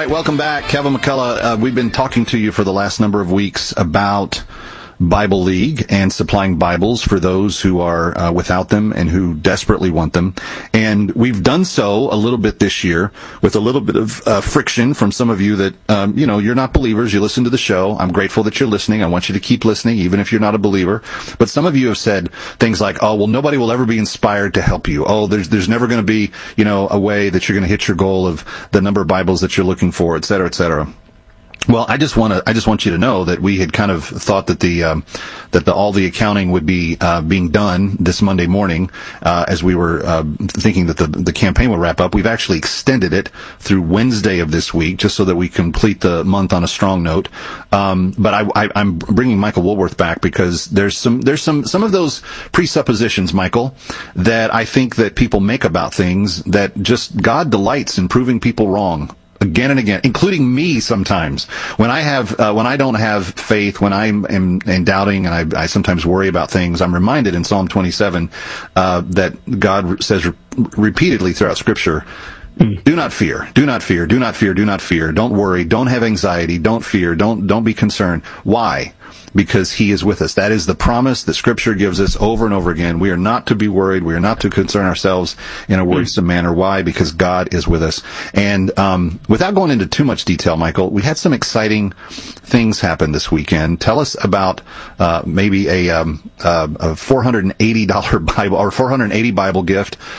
right, welcome back. Kevin McCullough. We've been talking to you for the last number of weeks about Bible League and supplying Bibles for those who are without them and who desperately want them. And we've done so a little bit this year with a little bit of friction from some of you that, you're not believers. You listen to the show. I'm grateful that you're listening. I want you to keep listening, even if you're not a believer. But some of you have said things like, oh, well, nobody will ever be inspired to help you. Oh, there's never going to be, a way that you're going to hit your goal of the number of Bibles that you're looking for, et cetera, et cetera. Well, I just want you to know that we had kind of thought that all the accounting would be being done this Monday morning, as we were thinking that the campaign would wrap up. We've actually extended it through Wednesday of this week, just so that we complete the month on a strong note. But I'm bringing Michael Woolworth back because there's some of those presuppositions, Michael, that I think that people make about things that just God delights in proving people wrong. Again and again, including me sometimes. When I don't have faith, when I'm doubting, and I sometimes worry about things, I'm reminded in Psalm 27 that God says repeatedly throughout Scripture, do not fear, do not fear, do not fear, do not fear. Don't worry, don't have anxiety, don't fear, don't be concerned. Why? Because He is with us. That is the promise that Scripture gives us over and over again. We are not to be worried. We are not to concern ourselves in a worrisome manner. Why? Because God is with us. And without going into too much detail, Michael, we had some exciting things happen this weekend. Tell us about maybe a $480 Bible or 480 Bible gift